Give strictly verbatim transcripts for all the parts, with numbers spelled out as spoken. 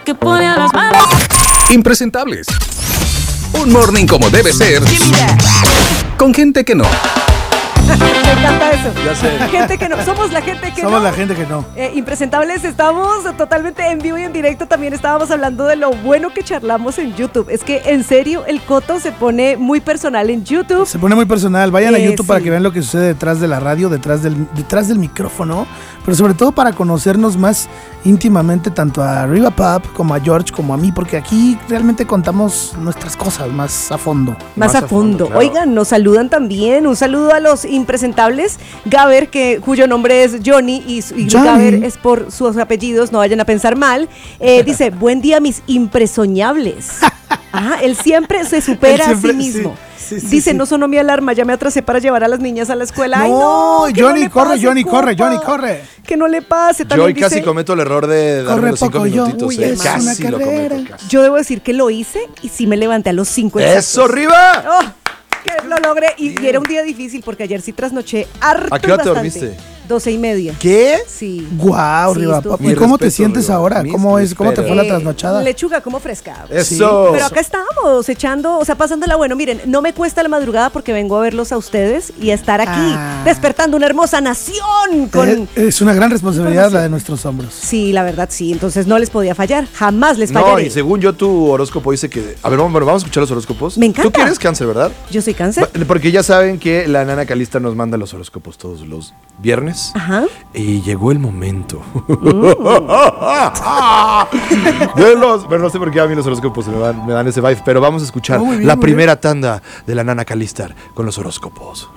que pone a las manos. Impresentables. Un morning como debe ser. Con gente que no. Me encanta eso. Ya sé. Gente que no. Somos la gente que Somos no. la gente que no. Eh, impresentables, estamos totalmente en vivo y en directo. También estábamos hablando de lo bueno que charlamos en YouTube. Es que en serio el coto se pone muy personal en YouTube. Se pone muy personal. Vayan Eh, a YouTube sí. para que vean lo que sucede detrás de la radio, detrás del, detrás del micrófono, pero sobre todo para conocernos más íntimamente tanto a Riva Pop como a George como a mí, porque aquí realmente contamos nuestras cosas más a fondo. Más, Más a a fondo. fondo, claro. Oigan, nos saludan también. Un saludo a los impresentables. Gaber, que, cuyo nombre es Johnny y, su- y Johnny. Gaber es por sus apellidos, no vayan a pensar mal. Eh, dice, buen día mis impresoñables. Ajá, él siempre se supera Él siempre- a sí mismo. sí, sí, sí, dice, sí. no sonó mi alarma, ya me atrasé para llevar a las niñas a la escuela. Ay, No, no, que Johnny, le corre, pase, Johnny, corre, compa. Johnny, corre. Que no le pase. Yo También hoy casi dice, cometo el error de darme Corre los cinco poco yo. minutitos. Uy, eh. es Casi una lo carrera. cometo. Casi. yo debo decir que lo hice y sí me levanté a los cinco exactos. ¡Eso, arriba! Oh, que lo logré y, y era un día difícil porque ayer sí trasnoché harto. ¿A qué hora te bastante. dormiste? Doce y media. ¿Qué? Sí. Guau, Sí, Riva estuvo Pop. ¿Y fuerte. cómo te Respeto, sientes Riva. ahora? Mis ¿Cómo es? ¿Cómo te fue la Eh, trasnochada? Lechuga como fresca. Eso. Pero acá estamos echando, o sea, pasándola bueno. Miren, no me cuesta la madrugada porque vengo a verlos a ustedes y a estar aquí Ah. despertando una hermosa nación con... Eh, Es una gran responsabilidad información. la de nuestros hombros. Sí, la verdad sí. Entonces no les podía fallar. Jamás les No, fallaré. y según yo, tu horóscopo dice que... A ver, vamos, bueno, vamos a escuchar los horóscopos. Me encanta. Tú quieres cáncer, ¿verdad? Yo soy cáncer. Va- Porque ya saben que la nana Calista nos manda los horóscopos todos los viernes. Ajá. Y llegó el momento. Mm. de los... Pero no sé por qué a mí los horóscopos me dan, me dan ese vibe. Pero vamos a escuchar Oh, muy bien, la muy primera tanda de la nana Calistar con los horóscopos.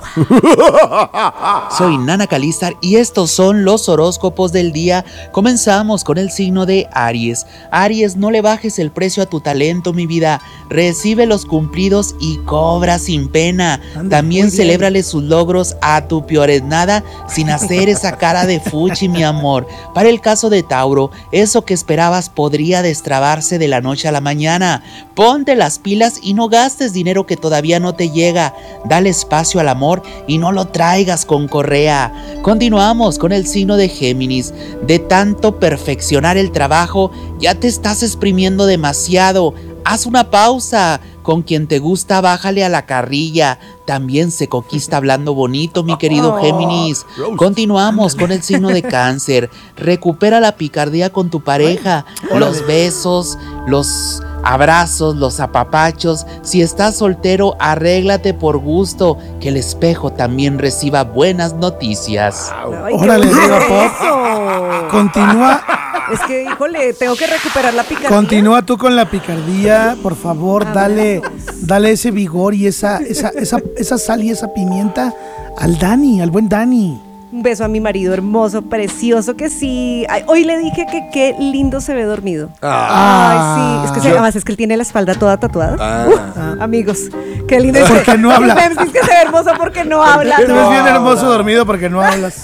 Soy Nana Calistar y estos son los horóscopos del día. Comenzamos con el signo de Aries. Aries, no le bajes el precio a tu talento, mi vida. Recibe los cumplidos y cobra sin pena. Anda, También muy bien. celébrale sus logros a tu piores nada sin hacer esa cara de fuchi, mi amor. Para el caso de Tauro, eso que esperabas podría destrabarse de la noche a la mañana. Ponte las pilas y no gastes dinero que todavía no te llega. Dale espacio al amor y no lo traigas con correa. Continuamos con el signo de Géminis. De tanto perfeccionar el trabajo, ya te estás exprimiendo demasiado. Haz una pausa. Con quien te gusta, bájale a la carrilla. También se conquista hablando bonito, mi querido Géminis. Continuamos con el signo de Cáncer. Recupera la picardía con tu pareja. Los besos, los abrazos, los apapachos. Si estás soltero, arréglate por gusto. Que el espejo también reciba buenas noticias. Ay, qué Órale, bonito Riva Pop. eso. Continúa, Es que, híjole, tengo que recuperar la picardía. continúa tú con la picardía, por favor, Ah, dale, bueno. dale ese vigor y esa, esa, esa, esa sal y esa pimienta al Dani, al buen Dani. Un beso a mi marido hermoso, precioso, que sí. Ay, hoy le dije que qué lindo se ve dormido. Ah. Ay, sí. Es que se, Yo- además es que él tiene la espalda toda tatuada. Ah. Uh, amigos, qué lindo. Porque no habla. Es que se ve hermoso porque no habla. Te ves No. bien hermoso dormido porque no hablas.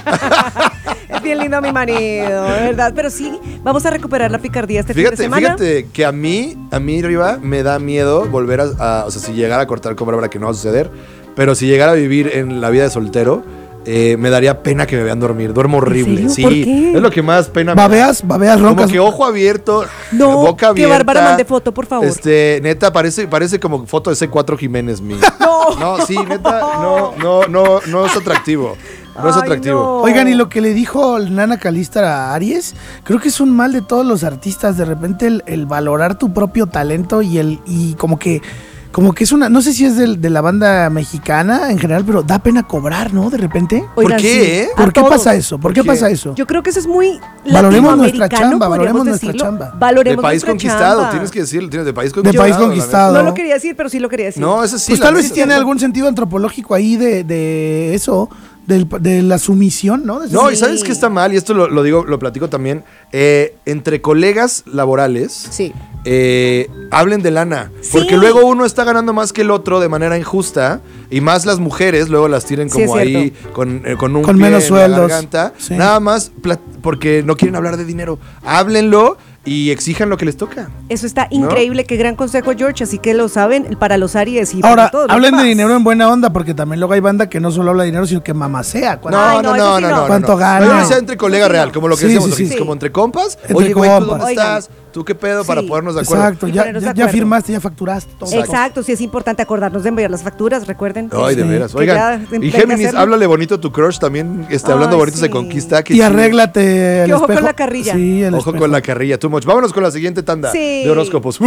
Es bien lindo mi marido, de verdad. Pero sí, vamos a recuperar la picardía este fin Fíjate, de semana. fíjate que a mí, a mí, Riva, me da miedo volver a, a- o sea, si llegara a cortar con Bárbara, que no va a suceder, pero si llegara a vivir en la vida de soltero, eh, me daría pena que me vean dormir. Duermo horrible. serio? Sí, ¿Por qué? es lo que más pena me da. Babeas, babeas Como roncas. que ojo abierto, No, boca que abierta. Bárbara mande foto, por favor. Este, neta, parece, parece como foto de C cuatro Jiménez mío. No. No, sí, neta, no, no, no, no es atractivo. No es Ay, atractivo. no. Oigan, y lo que le dijo el Nana Calistar a Aries, creo que es un mal de todos los artistas, de repente el, el valorar tu propio talento y el y como que como que es una, no sé si es del- de, la banda mexicana en general, pero da pena cobrar, ¿no? De repente. Oigan, ¿Por qué, sí, eh? a ¿Por qué todos. pasa eso? ¿Por qué qué? pasa eso? Yo creo que eso es muy Valoremos nuestra latinoamericano, chamba, valoremos podríamos nuestra decirlo. chamba. De Valoremos país nuestra conquistado, chamba. tienes que decirlo, tienes de país De conquistado. país la conquistado. No lo quería decir, pero sí lo quería decir. neta. No, ese sí. Pues la tal vez neta. tiene algún sentido antropológico ahí de, de eso, del- de la sumisión, ¿no? De- No, y Sí. sabes que está mal, y esto lo, lo digo, lo platico también, eh, entre colegas laborales, Sí. eh, hablen de lana, Sí. porque luego uno está ganando más que el otro de manera injusta, y más las mujeres luego las tienen Sí, como es ahí con, eh, con un Con pie menos en la sueldos. garganta, Sí. nada más plat- porque no quieren hablar de dinero. Háblenlo y exijan lo que les toca. Eso está increíble, qué gran consejo, George, así que lo saben para los Aries y Ahora, para todos los hablen de demás. dinero en buena onda, porque también luego hay banda que no solo habla de dinero, sino que mamacea. ¿Cuánto- Ay, No, no, no, eso no, sí no, no. no. ¿Cuánto no. gana? Pero sea entre colega Eso sí real, no. como lo que Sí, decíamos, sí, lo que sí. dices, como entre compas. Entre Oye, güey, ¿tú compas. dónde Oigan, estás? ¿Tú qué pedo? Sí. Para ponernos de acuerdo. Exacto, Y ya, ponernos de ya, ya acuerdo. firmaste, ya facturaste. Todo. Exacto, sí es importante acordarnos de enviar las facturas, recuerden. Ay, de Sí. veras. Que Oigan, ya y hay que Géminis, hacerlo. háblale bonito a tu crush también. Este, Ay, hablando bonito se sí. conquista. qué Y chido. arréglate el Que ojo con espejo. la carrilla. Sí, el Ojo espejo. con la carrilla, too much. Vámonos con la siguiente tanda Sí. de horóscopos.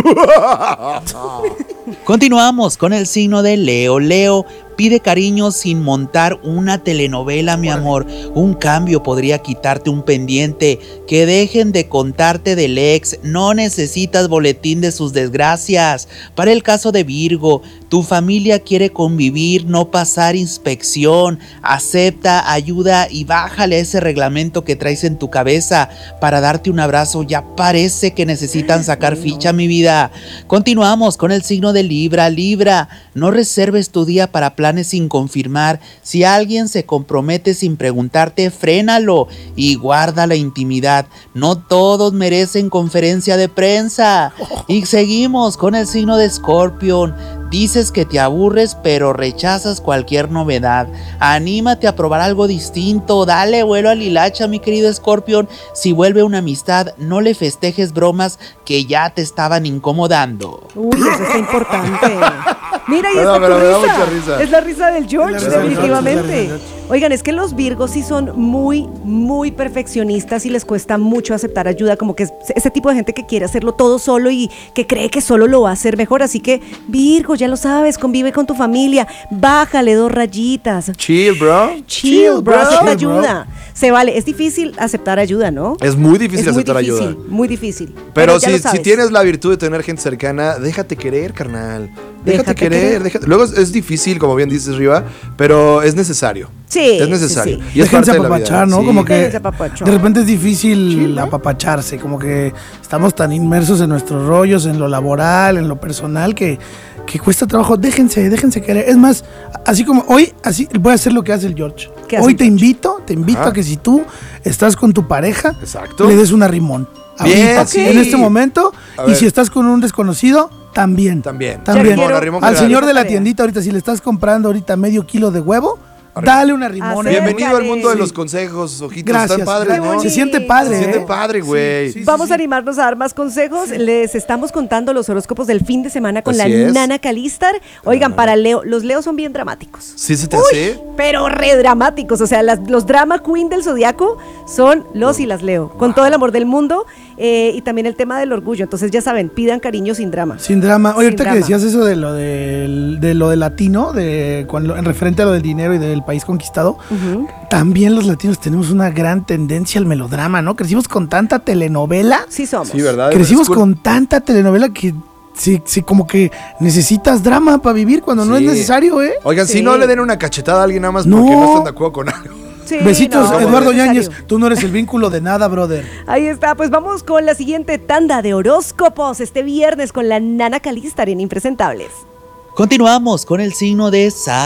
Continuamos con el signo de Leo. Leo pide cariño sin montar una telenovela, mi amor. Un cambio podría quitarte un pendiente. Que dejen de contarte del ex. No necesitas boletín de sus desgracias. Para el caso de Virgo, tu familia quiere convivir, no pasar inspección. Acepta, ayuda y bájale a ese reglamento que traes en tu cabeza para darte un abrazo. Ya parece que necesitan sacar ficha, mi vida. Continuamos con el signo de Libra. Libra, no reserves tu día para planes sin confirmar. Si alguien se compromete sin preguntarte, frénalo y guarda la intimidad. No todos merecen conferencia de prensa. Y seguimos con el signo de Escorpión. Dices que te aburres, pero rechazas cualquier novedad. Anímate a probar algo distinto. Dale vuelo al hilacha, mi querido Escorpión. Si vuelve una amistad, no le festejes bromas que ya te estaban incomodando. Uy, eso está importante. Mira, y Pero, está pero tu me da risa. mucha risa. Es la risa del George, Es la risa del George, definitivamente. es la risa del George. Oigan, es que los Virgos sí son muy, muy perfeccionistas y les cuesta mucho aceptar ayuda, como que es ese tipo de gente que quiere hacerlo todo solo y que cree que solo lo va a hacer mejor. Así que, Virgo, ya lo sabes, convive con tu familia, bájale dos rayitas. Chill, bro. Chill, bro, acepta Chill, bro. ayuda. Se vale, es difícil aceptar ayuda, ¿no? Es muy difícil Es muy aceptar difícil, ayuda. muy difícil. Pero ya si, lo si sabes. tienes la virtud de tener gente cercana, déjate querer, carnal. Déjate, Déjate querer. querer. déjate- Luego es, es difícil, como bien dices, Riva, pero es necesario. Sí, Es necesario. sí, sí. Y es Déjense parte de la vida. apapachar, ¿no? Sí. Como que Déjense apapachar. de repente es difícil apapacharse, como que estamos tan inmersos en nuestros rollos, en lo laboral, en lo personal, que, que cuesta trabajo. Déjense, déjense querer. Es más, así como hoy, así voy a hacer lo que hace el George. ¿Qué hace Hoy el te George? invito, te invito Ajá. a que si tú estás con tu pareja, Exacto. le des un arrimón. Bien, Ahorita, sí. en este momento. A Y ver. si estás con un desconocido, también. También. También. Ya quiero- Arrimón, Al arrimón, señor de la Tarea. tiendita ahorita, si le estás comprando ahorita medio kilo de huevo, dale un arrimón. Acércale. Bienvenido al mundo de Sí. los consejos, ojitos. Gracias. Están padres, Qué ¿no? bonito. Se siente padre, Se siente ¿eh? padre, güey. Sí, sí, Vamos sí. a animarnos a dar más consejos. Les estamos contando los horóscopos del fin de semana con Así la es. Nana Calistar. Oigan, para Leo, los Leos son bien dramáticos. ¿Sí se te hace? Pero re dramáticos. O sea, las- los drama queen del zodiaco son los y las Leo. Con todo el amor del mundo eh, y también el tema del orgullo. Entonces, ya saben, pidan cariño sin drama. Sin drama. Oye, Sin ahorita que drama. decías eso de lo del, de lo del latino, de cuando, en referente a lo del dinero y del país conquistado, Ujú. también los latinos tenemos una gran tendencia al melodrama, ¿no? Crecimos con tanta telenovela, Sí somos. Sí, ¿verdad? crecimos Es cool. con tanta telenovela que sí, sí, como que necesitas drama para vivir cuando no es Sí. necesario, ¿eh? Oigan, si Sí. no le den una cachetada a alguien nada más No. porque no están de acuerdo con algo. Sí, Besitos, no, Eduardo no es Yáñez, necesario. tú no eres el vínculo de nada, brother. Ahí está, pues vamos con la siguiente tanda de horóscopos este viernes con la Nana Calistar en Impresentables. Continuamos con el signo de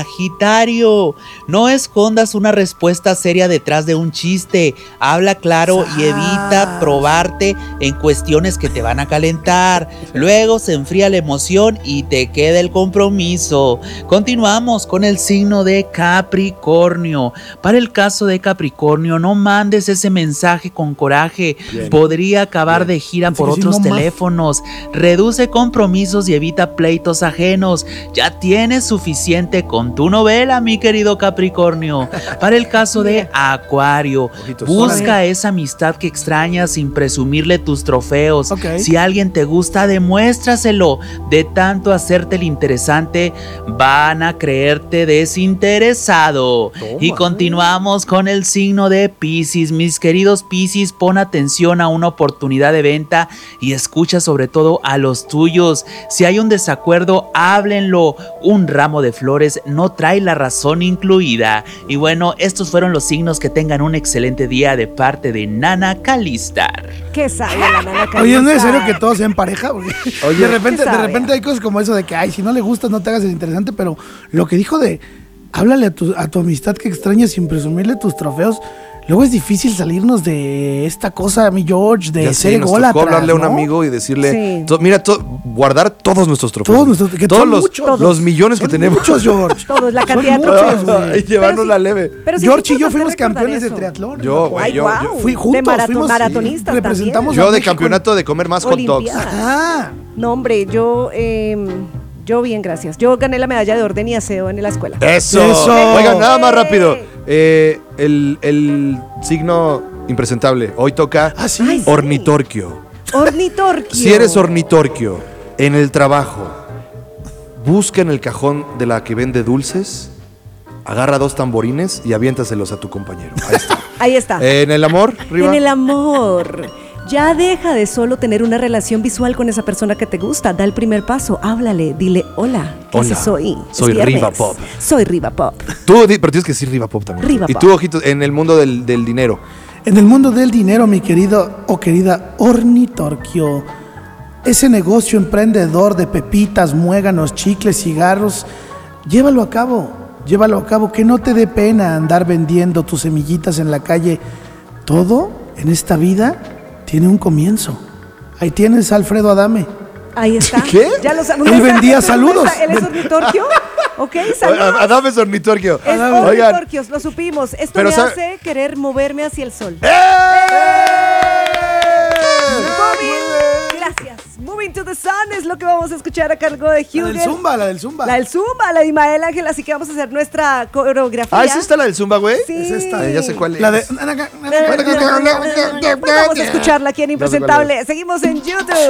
Sagitario. No escondas una respuesta seria detrás de un chiste. Habla claro y evita probarte en cuestiones que te van a calentar. Luego se enfría la emoción y te queda el compromiso. Continuamos con el signo de Capricornio. Para el caso de Capricornio, no mandes ese mensaje con coraje. Bien. Podría acabar de gira Así por que sí, otros no más. teléfonos. Reduce compromisos y evita pleitos ajenos. Ya tienes suficiente con tu novela, mi querido Capricornio. Para el caso de Acuario, Ojitos. busca esa amistad que extrañas sin presumirle tus trofeos. Ok. Si alguien te gusta, demuéstraselo. De tanto hacerte el interesante, van a creerte desinteresado. Toma. Y continuamos con el signo de Piscis. Mis queridos Piscis, pon atención a una oportunidad de venta y escucha sobre todo a los tuyos. Si hay un desacuerdo, háblenlo. Un ramo de flores no trae la razón incluida. Y bueno, estos fueron los signos. Que tengan un excelente día de parte de Nana Calistar. ¿Qué sabe la Nana Calistar? Oye, ¿es necesario que todos sean pareja? Porque Oye, de repente, ¿qué de sabe? repente hay cosas como eso de que, ay, si no le gustas, no te hagas el interesante, pero lo que dijo de háblale a tu, a tu amistad que extrañas sin presumirle tus trofeos, luego es difícil salirnos de esta cosa, mi George, de Ya ser sé, nos ególatra, tocó hablarle a un ¿no? amigo y decirle, Sí. to- mira, to- guardar todos nuestros trofeos. Todos nuestros- que todos son los, muchos. los millones que Son tenemos. muchos, George. Todos, la Son cantidad de muchos, trofeos. güey. Y llevarnos la leve. Pero sí es George y yo importante fuimos recordar campeones de eso. triatlón. Yo, güey, Ay, yo, guau. yo- Fui juntos, de marato- fuimos, maratonistas representamos también. yo de México. campeonato de comer más hot dogs. Olimpiadas. Ah, No, hombre, yo, eh, yo bien, gracias. Yo gané la medalla de orden y aseo en la escuela. Eso. Eso. Oigan, nada más rápido. Eh, el, el signo impresentable. Hoy toca ah, sí. Ay, sí. ornitorquio. Ornitorquio. Si eres ornitorquio en el trabajo, busca en el cajón de la que vende dulces, agarra dos tamborines y aviéntaselos a tu compañero. Ahí está. Ahí está. En el amor, Riva. En el amor. Ya deja de solo tener una relación visual con esa persona que te gusta. Da el primer paso, háblale, dile hola. ¿Qué Hola, haces hoy? Es soy viernes. Riva Pop. Soy Riva Pop. Tú, di- pero tienes que decir Riva Pop también. Riva y Pop. tú, ojitos, en el mundo del, del dinero. En el mundo del dinero, mi querido o querida ornitorquio, ese negocio emprendedor de pepitas, muéganos, chicles, cigarros, llévalo a cabo, llévalo a cabo, que no te dé pena andar vendiendo tus semillitas en la calle. Todo en esta vida tiene un comienzo. Ahí tienes a Alfredo Adame. Ahí está. ¿Qué? Ya lo sabes. Él vendía saludos. ¿Él es ornitorquio? Ok, saludos. A- Adame es ornitorquio. Es Oigan, ornitorquios, lo supimos. Esto Pero me sabe- hace querer moverme hacia el sol. ¡Eh! Moving, gracias. Moving to the Sun es lo que vamos a escuchar a cargo de La Hugo. del Zumba, la del Zumba. La del Zumba, la de Imael Ángel, así que vamos a hacer nuestra coreografía. Ah, ¿esa está la del Zumba, güey? Sí. Es esta. Eh, ya sé cuál es. La de... Pues vamos a escucharla aquí en Impresentable. Seguimos en YouTube.